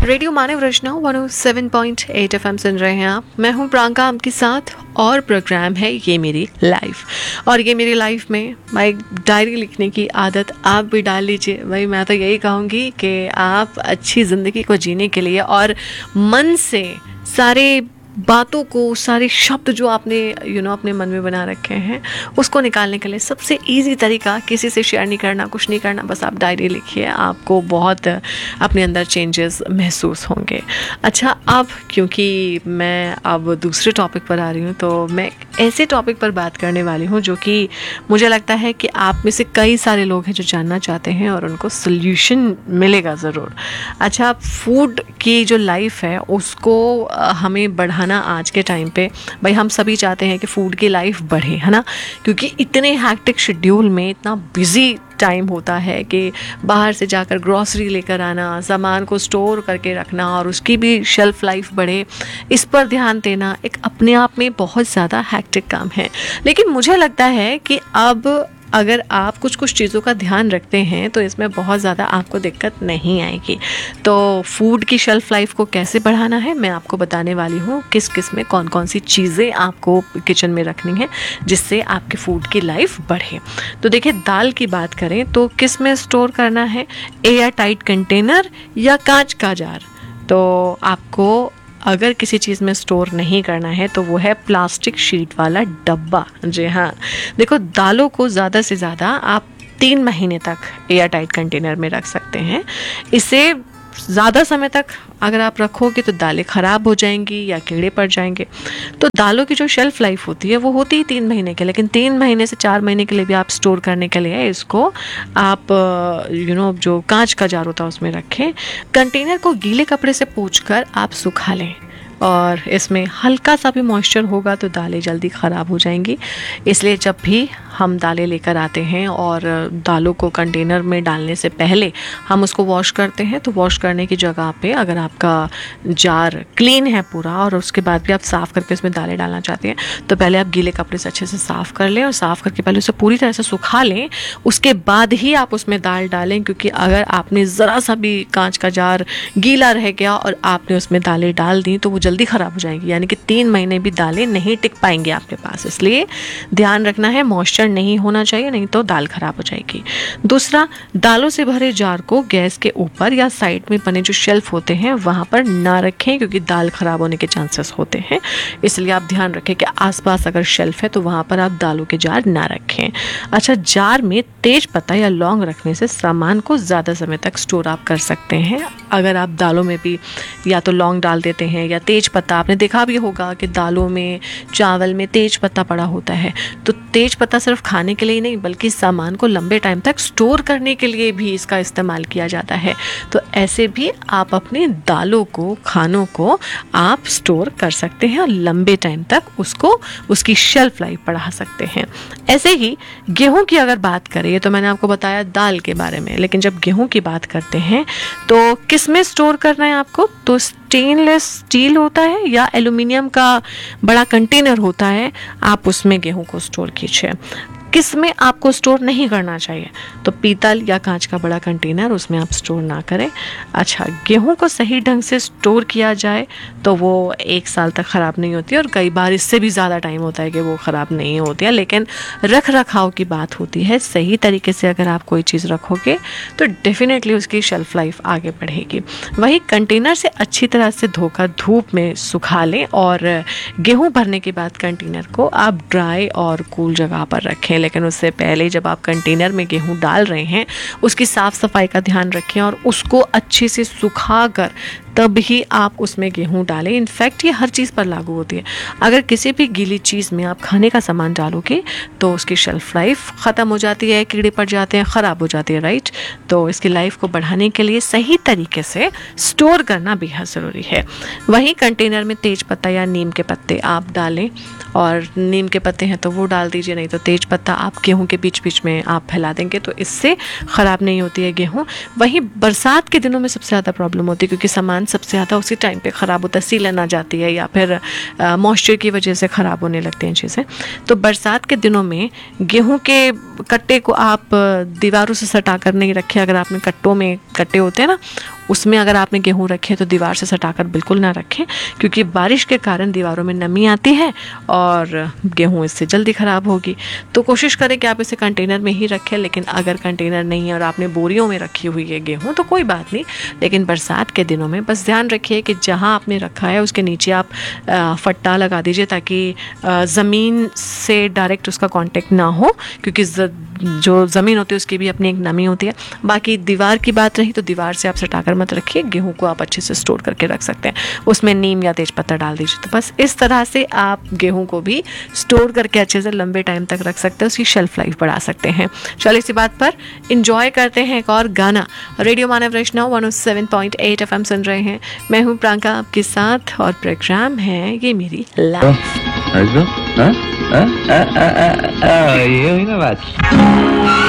Radio मानव रचना 107.8 FM सुन रहे हैं आप। मैं हूं प्रियंका आपके साथ और प्रोग्राम है ये मेरी लाइफ। और ये मेरी लाइफ में मैं एक डायरी लिखने की आदत आप भी डाल लीजिए। भाई मैं तो यही कहूँगी कि आप अच्छी ज़िंदगी को जीने के लिए और मन से सारे बातों को, सारे शब्द जो आपने अपने मन में बना रखे हैं उसको निकालने के लिए सबसे इजी तरीका किसी से शेयर नहीं करना, कुछ नहीं करना, बस आप डायरी लिखिए। आपको बहुत अपने अंदर चेंजेस महसूस होंगे। अच्छा, अब क्योंकि मैं अब दूसरे टॉपिक पर आ रही हूँ तो मैं ऐसे टॉपिक पर बात करने वाली हूँ जो कि मुझे लगता है कि आप में से कई सारे लोग हैं जो जानना चाहते हैं और उनको सोल्यूशन मिलेगा ज़रूर। अच्छा, फूड की जो लाइफ है उसको हमें बढ़ाना आज के टाइम पे, भाई हम सभी चाहते हैं कि फूड की लाइफ बढ़े, है ना, क्योंकि इतने हैक्टिक शेड्यूल में इतना बिजी टाइम होता है कि बाहर से जाकर ग्रॉसरी लेकर आना, सामान को स्टोर करके रखना और उसकी भी शेल्फ लाइफ बढ़े, इस पर ध्यान देना एक अपने आप में बहुत ज़्यादा हैक्टिक काम है। लेकिन मुझे लगता है कि अब अगर आप कुछ चीज़ों का ध्यान रखते हैं तो इसमें बहुत ज़्यादा आपको दिक्कत नहीं आएगी। तो फूड की शेल्फ़ लाइफ को कैसे बढ़ाना है मैं आपको बताने वाली हूँ। किस किस में कौन कौन सी चीज़ें आपको किचन में रखनी है जिससे आपके फूड की लाइफ बढ़े। तो देखिए, दाल की बात करें तो किस में स्टोर करना है, एयर टाइट कंटेनर या कांच का जार। तो आपको अगर किसी चीज़ में स्टोर नहीं करना है तो वो है प्लास्टिक शीट वाला डब्बा। जी हाँ, देखो, दालों को ज़्यादा से ज़्यादा आप 3 महीने तक एयर टाइट कंटेनर में रख सकते हैं। इसे ज़्यादा समय तक अगर आप रखोगे तो दालें ख़राब हो जाएंगी या कीड़े पड़ जाएंगे। तो दालों की जो शेल्फ़ लाइफ होती है वो होती है 3 महीने के, लेकिन 3 महीने से 4 महीने के लिए भी आप स्टोर करने के लिए इसको आप जो कांच का जार होता है उसमें रखें। कंटेनर को गीले कपड़े से पोंछकर आप सुखा लें और इसमें हल्का सा भी मॉइस्चर होगा तो दालें जल्दी ख़राब हो जाएंगी। इसलिए जब भी हम दालें लेकर आते हैं और दालों को कंटेनर में डालने से पहले हम उसको वॉश करते हैं, तो वॉश करने की जगह पे अगर आपका जार क्लीन है पूरा और उसके बाद भी आप साफ़ करके उसमें दालें डालना चाहते हैं तो पहले आप गीले कपड़े से अच्छे से साफ़ कर लें और साफ़ करके पहले उसे पूरी तरह से सुखा लें। उसके बाद ही आप उसमें दाल डालें, क्योंकि अगर आपने ज़रा सा भी कांच का जार गीला रह गया और आपने उसमें दालें डाल दी तो वो जल्दी ख़राब हो जाएंगी, यानी कि 3 महीने भी दालें नहीं टिक पाएंगी आपके पास। इसलिए ध्यान रखना है, मॉइस्चर नहीं होना चाहिए, नहीं तो दाल ख़राब हो जाएगी। दूसरा, दालों से भरे जार को गैस के ऊपर या साइड में बने जो शेल्फ होते हैं वहाँ पर ना रखें, क्योंकि दाल ख़राब होने के चांसेस होते हैं। इसलिए आप ध्यान रखें कि आसपास अगर शेल्फ है तो वहाँ पर आप दालों के जार ना रखें। अच्छा, जार में तेज पत्ता या लौंग रखने से सामान को ज़्यादा समय तक स्टोर आप कर सकते हैं। अगर आप दालों में भी या तो लौंग डाल देते हैं या तेज पत्ता, आपने देखा भी होगा कि दालों में, चावल में तेज पत्ता पड़ा होता है, तो तेज पत्ता सिर्फ खाने के लिए नहीं बल्कि सामान को लंबे टाइम तक स्टोर करने के लिए भी इसका इस्तेमाल किया जाता है। तो ऐसे भी आप अपने दालों को, खानों को आप स्टोर कर सकते हैं और लंबे टाइम तक उसकी शेल्फ लाइफ बढ़ा सकते हैं। ऐसे ही गेहूं की अगर बात करें तो मैंने आपको बताया दाल के बारे में, लेकिन जब गेहूं की बात करते हैं तो किस में स्टोर करना है आपको, तो स्टेनलेस स्टील होता है या एल्युमिनियम का बड़ा कंटेनर होता है, आप उसमें गेहूं को स्टोर कीजिए। किस में आपको स्टोर नहीं करना चाहिए, तो पीतल या कांच का बड़ा कंटेनर, उसमें आप स्टोर ना करें। अच्छा, गेहूं को सही ढंग से स्टोर किया जाए तो वो 1 साल तक ख़राब नहीं होती और कई बार इससे भी ज़्यादा टाइम होता है कि वो ख़राब नहीं होती है, लेकिन रख रखाव की बात होती है। सही तरीके से अगर आप कोई चीज़ रखोगे तो डेफिनेटली उसकी शेल्फ लाइफ आगे बढ़ेगी। वही कंटेनर से अच्छी तरह से धोकर धूप में सुखा लें और गेहूँ भरने के बाद कंटेनर को आप ड्राई और कूल जगह पर रखें। लेकिन उससे पहले जब आप कंटेनर में गेहूं डाल रहे हैं उसकी साफ़ सफाई का ध्यान रखें और उसको अच्छे से सुखाकर तब ही आप उसमें गेहूं डालें। इनफैक्ट ये हर चीज़ पर लागू होती है। अगर किसी भी गीली चीज़ में आप खाने का सामान डालोगे तो उसकी शेल्फ लाइफ ख़त्म हो जाती है, कीड़े पड़ जाते हैं, ख़राब हो जाती है, राइट। तो इसकी लाइफ को बढ़ाने के लिए सही तरीके से स्टोर करना बेहद ज़रूरी है। वहीं कंटेनर में तेज पत्ता या नीम के पत्ते आप डालें, और नीम के पत्ते हैं तो वो डाल दीजिए, नहीं तो तेज पत्ता आप गेहूं के बीच बीच में आप फैला देंगे तो इससे ख़राब नहीं होती है गेहूं। वहीं बरसात के दिनों में सबसे ज़्यादा प्रॉब्लम होती है, क्योंकि सामान सबसे ज़्यादा उसी टाइम पे ख़राब होता है, सीलन आ जाती है या फिर मॉइस्चर की वजह से ख़राब होने लगती हैं चीज़ें। तो बरसात के दिनों में गेहूं के कट्टे को आप दीवारों से सटा कर नहीं रखें। अगर आपने कट्टों में कट्टे होते हैं ना, उसमें अगर आपने गेहूँ रखे तो दीवार से सटाकर बिल्कुल ना रखें, क्योंकि बारिश के कारण दीवारों में नमी आती है और गेहूँ इससे जल्दी ख़राब होगी। तो कोशिश करें कि आप इसे कंटेनर में ही रखें, लेकिन अगर कंटेनर नहीं है और आपने बोरियों में रखी हुई है गेहूँ तो कोई बात नहीं। लेकिन बरसात के दिनों में बस ध्यान रखिए कि जहाँ आपने रखा है उसके नीचे आप फट्टा लगा दीजिए, ताकि ज़मीन से डायरेक्ट उसका कांटेक्ट ना हो, क्योंकि जो ज़मीन होती है उसकी भी अपनी एक नमी होती है। बाकी दीवार की बात रही तो दीवार से आप सटाकर मत रखिए, गेहूं को आप अच्छे से स्टोर करके रख सकते हैं, उसमें नीम या तेजपत्ता डाल दीजिए। तो बस इस तरह से आप गेहूं को भी स्टोर करके अच्छे से लंबे टाइम तक रख सकते हैं, उसकी शेल्फ लाइफ बढ़ा सकते हैं। चलिए इसी बात पर इंजॉय करते हैं एक और गाना। रेडियो मानव वैष्णव 107.8 FM सुन रहे हैं। मैं हूँ प्रियंका आपके साथ और प्रोग्राम है ये मेरी लाइफ। ये हुई ना बात।